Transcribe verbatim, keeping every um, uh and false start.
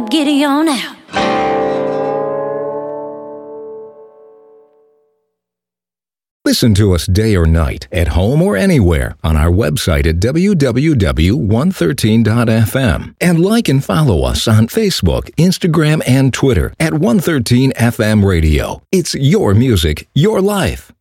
giddy on out. Listen to us day or night, at home or anywhere, on our website at w w w dot one thirteen dot f m. And like and follow us on Facebook, Instagram, and Twitter at one thirteen F M Radio. It's your music, your life.